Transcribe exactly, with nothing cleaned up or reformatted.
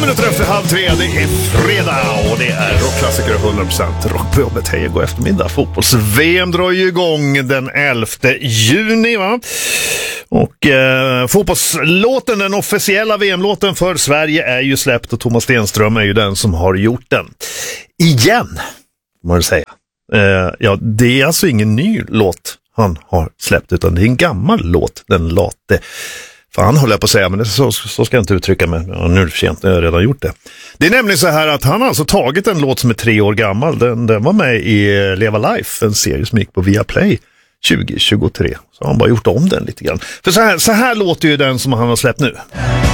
minuter efter halv tre, det är fredag och det är rockklassiker hundra procent rock på jobbet. Hej och god eftermiddag. Fotbolls-V M drar ju igång den elfte juni, va? Och eh, fotbollslåten, den officiella V M-låten för Sverige är ju släppt och Thomas Stenström är ju den som har gjort den. Igen, må jag säga. Eh, ja, det är alltså ingen ny låt han har släppt utan det är en gammal låt, den late. Fan håller jag på att säga, men det, så, så ska jag inte uttrycka mig. Ja, nu är det för sent, jag har redan gjort det. Det är nämligen så här att han har alltså tagit en låt som är tre år gammal. Den, den var med i Leva Life, en serie som gick på Viaplay tjugo tjugotre. Så har han bara gjort om den lite grann. För så här, så här låter ju den som han har släppt nu.